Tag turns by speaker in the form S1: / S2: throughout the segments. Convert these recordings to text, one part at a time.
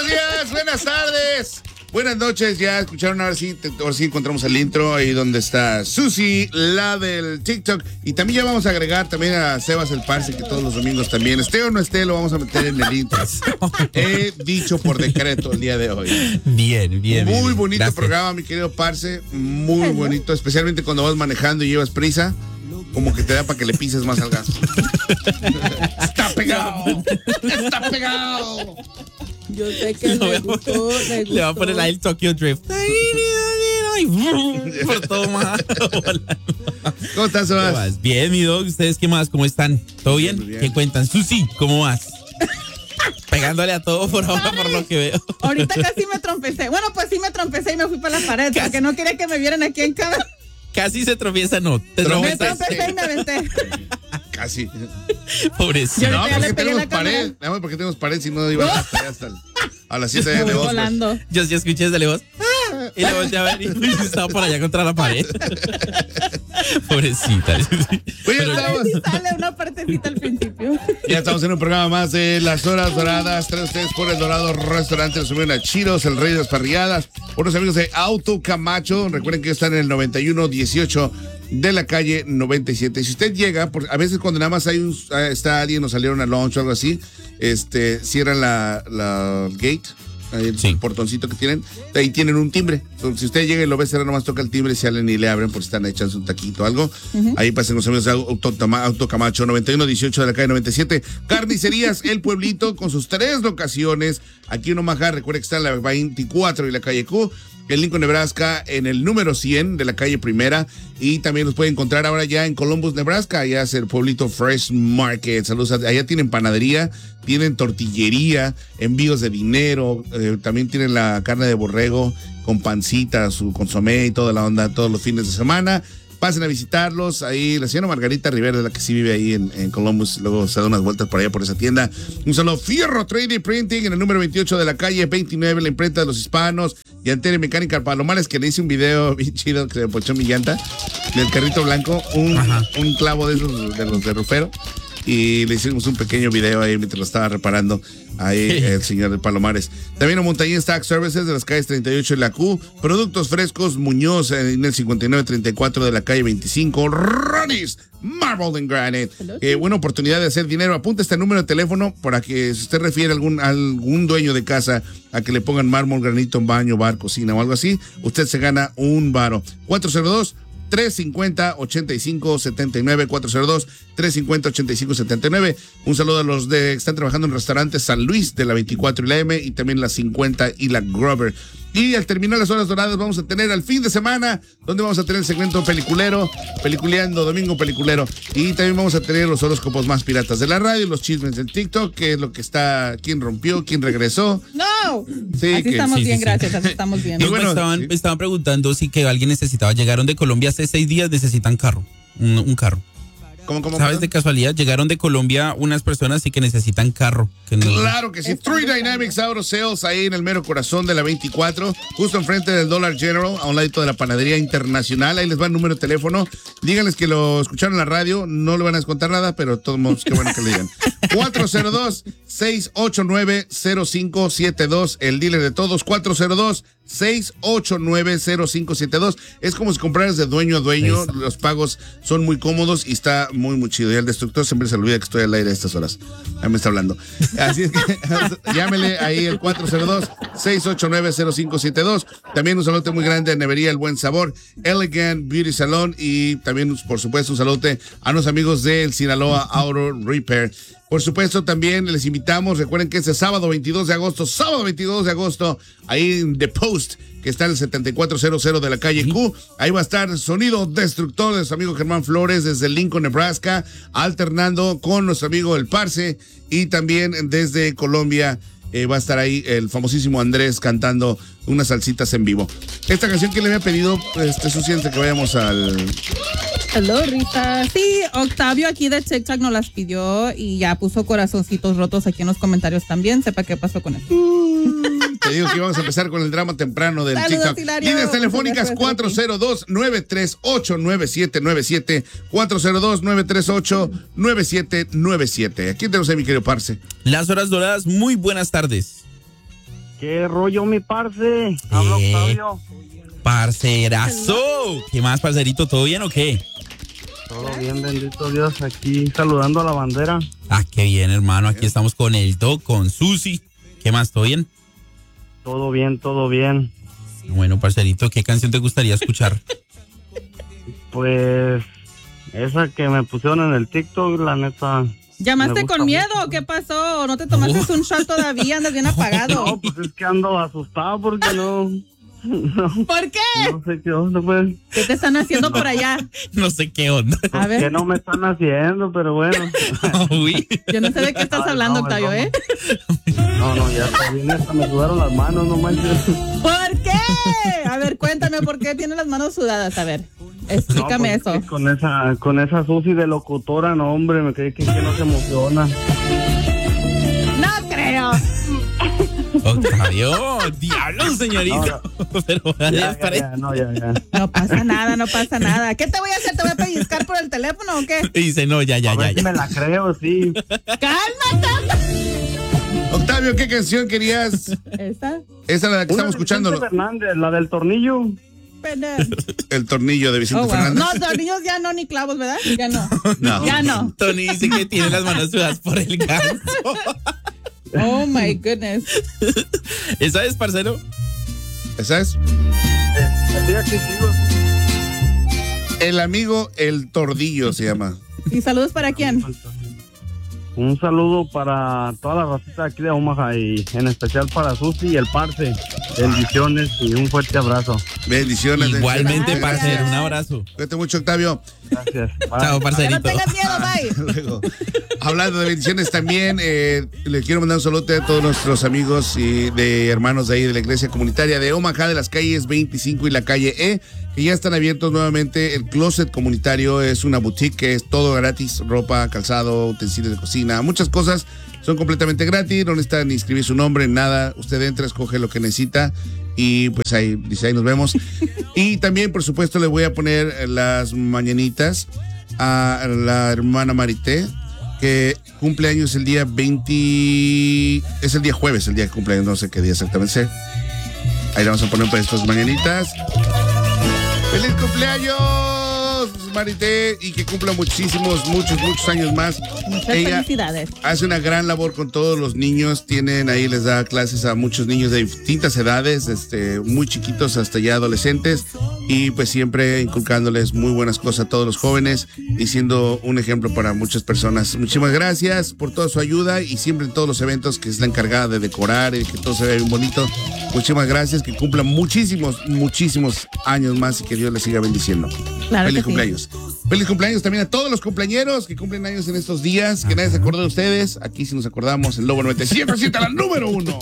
S1: Buenos días, buenas tardes, buenas noches. Ya escucharon, ahora sí encontramos el intro ahí donde está Susi, la del TikTok. Y también ya vamos a agregar también a Sebas el Parce, que todos los domingos también, esté o no esté, lo vamos a meter en el intro. He dicho por decreto el día de hoy.
S2: Bien.
S1: Muy bonito
S2: Gracias.
S1: programa, mi querido Parce, muy bonito, especialmente cuando vas manejando y llevas prisa. Como que te da para que le pises más al gas. ¡Está pegado! ¡Está pegado!
S3: Yo sé que le gustó.
S2: Le va a poner ahí el Tokyo Drift. Por todo más.
S1: ¿Cómo estás, Sebas?
S2: Bien, mi dog. ¿Ustedes qué más? ¿Cómo están? ¿Todo bien?
S1: Muy bien.
S2: ¿Qué cuentan? Susi, ¿cómo vas? Pegándole a todo por ahora, por lo que veo.
S3: Ahorita casi me trompecé. Bueno, pues sí me trompecé y me fui para la pared porque no quería que me vieran aquí en cámara.
S2: Casi se tropieza, no. Te
S3: Me
S2: tropezaste.
S3: trompecé y me aventé.
S1: Casi.
S2: Pobrecito.
S3: Yo
S1: No,
S3: ya le
S1: porque
S3: pegué
S1: tenemos
S3: la cámara.
S1: pared. Nada más porque tenemos pared, si no iba hasta a las 7 de
S3: Me voy
S1: Oscar.
S3: volando.
S2: Yo sí escuché desde lejos. Y le volteé a ver y estaba por allá contra la pared. Pobrecita.
S1: Oye,
S3: A ver
S1: estamos,
S3: si sale una partecita al principio.
S1: ya estamos en un programa más de Las Horas Doradas. Traen ustedes por El Dorado Restaurante. Los subieron a Chiros, el rey de las parrilladas. Por los amigos de Auto Camacho. Recuerden que están en el 9118 de la calle 97. Si usted llega, a veces cuando nada más está alguien o salieron a lunch o algo así, cierran la gate. El portoncito que tienen, ahí tienen un timbre. Entonces, si usted llega y lo ve cerrar, nomás toca el timbre, si salen y le abren por si están echando un taquito o algo. Ahí pasen los amigos de Auto Camacho, 9118 de la calle 97. Carnicerías El Pueblito, con sus 3 locaciones. Aquí en Omaha, recuerde que está en la 24 y la calle Q. En Lincoln, Nebraska, en el número 100 de la calle Primera. Y también los puede encontrar ahora ya en Columbus, Nebraska. Allá es el Pueblito Fresh Market. Saludos. Allá tienen panadería, tienen tortillería, envíos de dinero. También tienen la carne de borrego con pancita, su consomé y toda la onda todos los fines de semana. Pasen a visitarlos. Ahí la señora Margarita Rivera, la que sí vive ahí en Columbus, luego se da unas vueltas por allá por esa tienda. Un saludo. Fierro Trading Printing en el número 28 de la calle 29, la imprenta de los hispanos. Llantera y mecánica Palomares, que le hice un video bien chido que se me ponchó mi llanta del carrito blanco, un clavo de esos de los de Rufero. Y le hicimos un pequeño video ahí mientras lo estaba reparando ahí el señor de Palomares. También en Montañín Tax Services de las calles 38 y la Q. Productos frescos Muñoz en el 5934 de la calle 25. Ronnie's Marble and Granite. Buena oportunidad de hacer dinero. Apunta este número de teléfono para que si usted refiere a algún dueño de casa a que le pongan mármol, granito, baño, bar, cocina o algo así, usted se gana un varo. 402-350-8579, 402-350-8579. Un saludo a los que están trabajando en restaurantes San Luis de la 24 y la M y también la 50 y la Grover. Y al terminar las horas doradas vamos a tener al fin de semana, donde vamos a tener el segmento peliculero, peliculeando, domingo peliculero. Y también vamos a tener los horóscopos más piratas de la radio, los chismes del TikTok, que es lo que está, quién rompió, quién regresó.
S3: ¡No!
S1: Sí,
S3: así estamos bien,
S2: sí.
S3: gracias, así estamos bien.
S2: Y
S1: bueno,
S2: estaban preguntando si que alguien necesitaba. Llegaron de Colombia hace 6 días, necesitan carro. Un carro.
S1: ¿Cómo?
S2: ¿Sabes de casualidad? Llegaron de Colombia unas personas y que necesitan carro.
S1: Claro que sí. Three Dynamics Auto Sales, ahí en el mero corazón de la 24, justo enfrente del Dollar General, a un ladito de la Panadería Internacional. Ahí les va el número de teléfono. Díganles que lo escucharon en la radio. No le van a descontar nada, pero de todos modos, qué bueno que le digan. 402-689-0572, el dealer de todos. 402-689-0572. Es como si compraras de dueño a dueño. Los pagos son muy cómodos y está muy chido. Y al destructor siempre se le olvida que estoy al aire a estas horas. Ahí me está hablando. Así es que llámele ahí el 402-689-0572. También un saludo muy grande a Nevería El Buen Sabor, Elegant Beauty Salon y también, por supuesto, un saludo a los amigos del Sinaloa Auto Repair. Por supuesto, también les invitamos, recuerden que este sábado 22 de agosto, ahí en The Post, que está en el 7400 de la calle Q, ahí va a estar Sonido Destructor de su amigo Germán Flores desde Lincoln, Nebraska, alternando con nuestro amigo El Parce, y también desde Colombia va a estar ahí el famosísimo Andrés cantando unas salsitas en vivo. Esta canción que le había pedido, Susi, antes de que vayamos al...
S3: Hello, Rita. Sí, Octavio aquí de TikTok nos las pidió y ya puso corazoncitos rotos aquí en los comentarios también. Sepa qué pasó con eso.
S1: Te digo que íbamos a empezar con el drama temprano del
S3: Saludos,
S1: TikTok.
S3: Hilario.
S1: Líneas telefónicas 402-938-9797. 402-938-9797. Aquí tenemos a mi querido Parce.
S2: Las horas doradas, muy buenas tardes.
S4: ¿Qué rollo, mi parce? Habla Octavio.
S2: Parcerazo. ¿Qué más, parcerito? ¿Todo bien o qué?
S4: Todo bien, bendito Dios. Aquí saludando a la bandera.
S2: Ah, qué bien, hermano. Aquí estamos con el Doc, con Susi. ¿Qué más? ¿Todo bien?
S4: Todo bien, todo bien.
S2: Bueno, parcerito, ¿qué canción te gustaría escuchar?
S4: Pues esa que me pusieron en el TikTok, la neta.
S3: ¿Llamaste
S4: me gusta
S3: con miedo
S4: mucho.
S3: o qué pasó? ¿No te tomaste un shot todavía? Andas bien apagado.
S4: No, pues es que ando asustado porque no
S3: ¿Por qué?
S4: sé qué onda, pues.
S3: ¿Qué te están haciendo por allá?
S2: No sé qué onda.
S3: A
S4: Que
S3: ver,
S4: no me están haciendo, pero bueno.
S2: Uy.
S3: yo no sé de qué estás
S4: Ay,
S3: hablando,
S4: no,
S3: Octavio,
S4: no.
S3: ¿eh?
S4: No, ya está bien, hasta me sudaron las manos, no manches.
S3: ¿Por qué? A ver, cuéntame, ¿por qué tiene las manos sudadas? A ver, explícame
S4: No, pues,
S3: eso.
S4: es que con esa Susi de locutora, no, hombre, me creí que no se emociona.
S3: No creo.
S2: Octavio, diablo, señorito. Pero
S4: Ya.
S3: No pasa nada, no pasa nada. ¿Qué te voy a hacer? ¿Te voy a pellizcar por el teléfono o qué?
S2: dice, no, ya.
S4: A ver si me la creo, sí.
S3: ¡Cálmate!
S1: Octavio, ¿qué canción querías?
S3: ¿Esa?
S1: Esa es la que
S4: Una
S1: estamos
S4: de
S1: escuchando.
S4: Vicente Fernández, la del tornillo.
S1: El tornillo de Vicente
S3: Oh, wow.
S1: Fernández.
S3: No, tornillos ya no, ni clavos, ¿verdad? Ya no.
S1: No.
S3: Ya no.
S2: Tony dice que tiene las manos sudadas por el ganso.
S3: Oh my goodness.
S2: ¿Esa es, parcero?
S1: ¿Esa es?
S4: Así aquí sigo.
S1: El amigo El Tordillo se llama.
S3: ¿Y saludos para quién?
S4: Un saludo para toda la racita aquí de Omaha y en especial para Susi y el parce. Bendiciones y un fuerte abrazo.
S1: Bendiciones.
S2: Igualmente,
S1: Gracias.
S2: parcero, un abrazo.
S1: Cuídate mucho, Octavio.
S4: Gracias. Bye.
S2: Chao,
S3: Que no
S2: parcerito.
S3: tengas miedo, bye.
S1: Luego, hablando de bendiciones también, le quiero mandar un saludo a todos nuestros amigos y de hermanos de ahí de la iglesia comunitaria de Omaha, de las calles 25 y la calle E, que ya están abiertos nuevamente. El closet comunitario es una boutique que es todo gratis, ropa, calzado, utensilios de cocina, muchas cosas son completamente gratis, no necesitan ni escribir su nombre, nada. Usted entra, escoge lo que necesita y pues ahí dice, ahí nos vemos. Y también, por supuesto, le voy a poner las mañanitas a la hermana Marité, que cumple años el día 20, es el día jueves, el día que cumple años, no sé qué día exactamente. Ahí le vamos a poner pues estas mañanitas. ¡Feliz cumpleaños, Marité! Y que cumpla muchos años más.
S3: Muchas
S1: Ella
S3: felicidades.
S1: hace una gran labor con todos los niños. Ahí les da clases a muchos niños de distintas edades, muy chiquitos hasta ya adolescentes. Y pues siempre inculcándoles muy buenas cosas a todos los jóvenes y siendo un ejemplo para muchas personas. Muchísimas gracias por toda su ayuda y siempre en todos los eventos que es la encargada de decorar y que todo se vea bien bonito. Muchísimas gracias, que cumplan muchísimos años más y que Dios les siga bendiciendo.
S3: Claro
S1: Feliz
S3: que sí.
S1: cumpleaños. Feliz cumpleaños también a todos los cumpleañeros que cumplen años en estos días, que nadie se acordó de ustedes. Aquí sí nos acordamos, el Lobo 97.7, la número 1.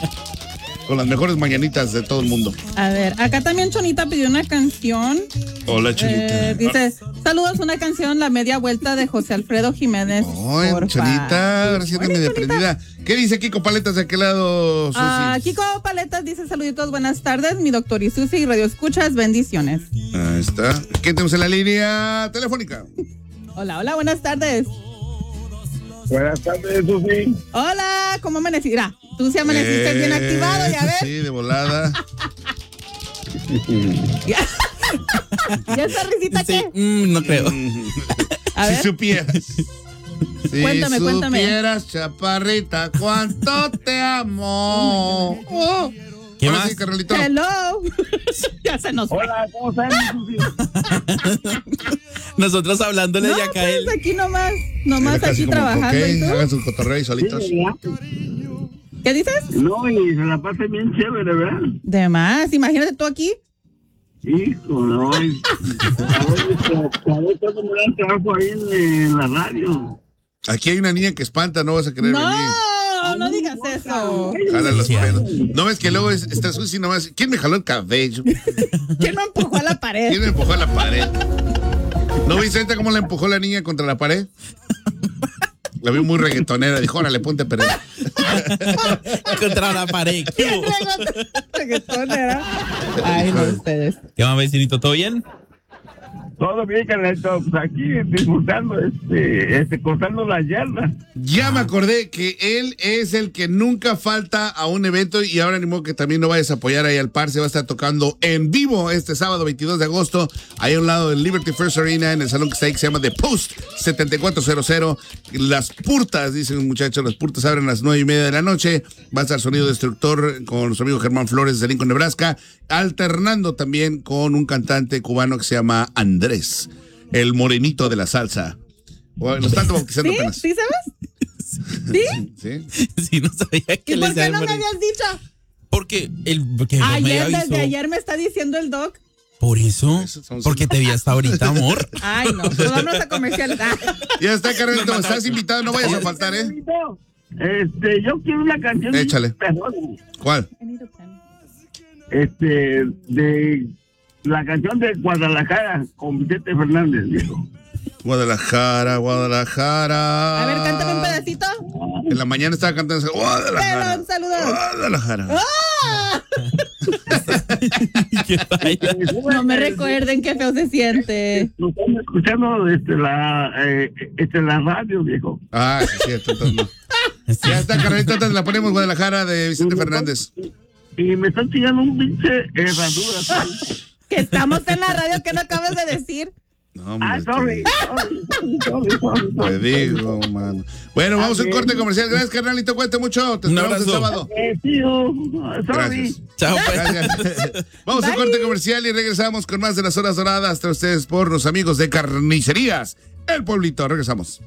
S1: Con las mejores mañanitas de todo el mundo.
S3: A ver, acá también Chonita pidió una canción.
S1: Hola, Chonita.
S3: Dice, saludos, una canción, La Media Vuelta de José Alfredo Jiménez.
S1: Ay,
S3: porfa.
S1: Chonita, ahora sí anda medio prendida. ¿Qué dice Kiko Paletas de aquel lado, Susi?
S3: Kiko Paletas dice, saluditos, buenas tardes, mi doctor y Susi y Radio Escuchas, bendiciones.
S1: Ahí está. ¿Quién tenemos en la línea telefónica?
S3: Hola, buenas tardes.
S4: Buenas tardes, Susi.
S3: Hola, ¿cómo amaneciste? Mira, tú sí amaneciste bien activado, ya ves.
S1: Sí, de volada.
S3: ¿Y esa risita
S2: Sí,
S3: qué?
S2: no creo.
S3: A ver.
S1: Si supieras. Si
S3: Cuéntame.
S1: supieras, chaparrita, cuánto te amo. Oh.
S2: ¿Qué
S1: Ahora
S2: más?
S1: sí, Carolito.
S3: Hello. Ya se nos fue.
S4: Hola, ¿cómo están, Susi?
S2: Nosotros hablándole
S3: No,
S2: de acá
S3: pues
S2: él.
S3: aquí nomás
S1: Mira, casi
S3: aquí
S1: como
S3: trabajando.
S1: coquey,
S3: ¿Y tú?
S1: hagan su cotorreo y solitos.
S3: ¿Qué dices?
S4: No, y se la pasa bien chévere, ¿verdad?
S3: De más, imagínate tú aquí.
S4: Hijo, no. A ver cuándo me dan trabajo ahí en la radio.
S1: Aquí hay una niña que espanta, no vas a querer venir.
S3: No digas eso.
S1: Jala los
S2: Sí,
S1: pelos. No ves que luego está Susi nomás. ¿Quién me jaló el cabello?
S3: ¿Quién me empujó a la pared?
S1: ¿Quién me empujó a la pared? ¿No viste ahorita cómo la empujó la niña contra la pared? La vi muy reggaetonera. Dijo, órale, ponte a perder.
S2: Contra la pared. ¿Qué hubo?
S3: Reggaetonera. Ay, no, ustedes.
S2: ¿Qué más, vecinito? ¿Todo bien?
S5: Todo bien, Carlito, pues aquí disfrutando, cortando las yardas.
S1: Ya me acordé que él es el que nunca falta a un evento y ahora ni modo que también no vayas a apoyar ahí al Parce. Va a estar tocando en vivo este sábado 22 de agosto, ahí a un lado del Liberty First Arena, en el salón que está ahí, que se llama The Post 7400. Las Purtas, dicen los muchachos, las Purtas abren a las 9:30 de la noche. Va a estar Sonido Destructor con su amigo Germán Flores de Lincoln, Nebraska, alternando también con un cantante cubano que se llama Andrés, el morenito de la salsa. Bueno, lo están bautizando apenas.
S3: ¿Sí sabes? ¿Sí?
S1: ¿Sí?
S2: Sí, no sabía que
S3: ¿Y por
S2: les
S3: qué no me
S2: llaman-
S3: habías dicho?
S2: Porque me
S3: Ayer,
S2: avisó.
S3: desde ayer me está diciendo el doc.
S2: Por eso, porque te vi hasta ahorita, amor.
S3: Ay, no, pues vámonos a comerciales.
S1: Ya está, Carlito, estás invitado, no vayas a faltar, ¿eh?
S5: Yo quiero una canción.
S1: Échale.
S5: Perdón,
S1: ¿Cuál?
S5: de la canción de Guadalajara con Vicente Fernández, viejo.
S1: Guadalajara, Guadalajara.
S3: A ver, cántame un pedacito.
S1: En la mañana estaba cantando ese, Guadalajara.
S3: Pero, saludos.
S1: Guadalajara.
S3: ¡Ah!
S2: ¿Qué baila?
S3: No me recuerden qué feo se siente.
S5: Lo están escuchando la radio, viejo.
S1: Ah, sí, cierto, entonces no. Ya está, Carlito, entonces la ponemos Guadalajara de Vicente Fernández.
S5: Y me están tirando un pinche herradura.
S3: Que estamos en la radio, ¿qué no acabas de decir?
S1: No,
S5: Sorry.
S1: Te digo, mano. Bueno, vamos a un corte comercial. Gracias, carnalito. Cuente mucho. Te
S2: Un
S1: esperamos el
S2: abrazo.
S1: sábado.
S5: Tío, sorry.
S1: Gracias.
S2: Chao, pues.
S1: Gracias. Vamos a un corte comercial y regresamos con más de las horas doradas. Hasta ustedes por los amigos de Carnicerías El Pueblito. Regresamos.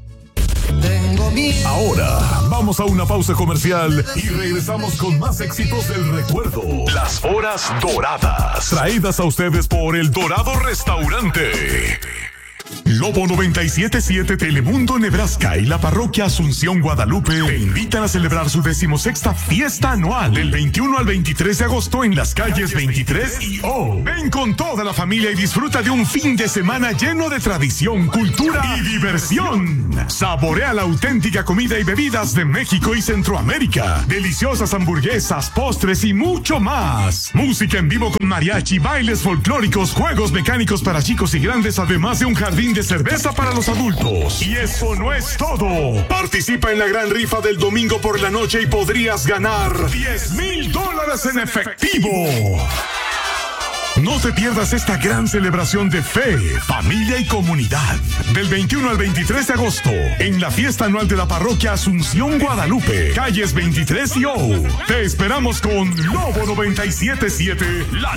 S6: Ahora vamos a una pausa comercial y regresamos con más éxitos del recuerdo. Las horas doradas, traídas a ustedes por El Dorado Restaurante. Lobo 97.7 Telemundo, Nebraska y la parroquia Asunción Guadalupe te invitan a celebrar su 16ª fiesta anual del 21 al 23 de agosto en las calles 23 y O. Ven con toda la familia y disfruta de un fin de semana lleno de tradición, cultura y diversión. Saborea la auténtica comida y bebidas de México y Centroamérica. Deliciosas hamburguesas, postres y mucho más. Música en vivo con mariachi, bailes folclóricos, juegos mecánicos para chicos y grandes, además de un jardín de cerveza para los adultos. Y eso no es todo. Participa en la gran rifa del domingo por la noche y podrías ganar $10,000 en efectivo. No te pierdas esta gran celebración de fe, familia y comunidad. Del 21 al 23 de agosto, en la fiesta anual de la parroquia Asunción Guadalupe, calles 23 y O. Te esperamos con Lobo 97.7, la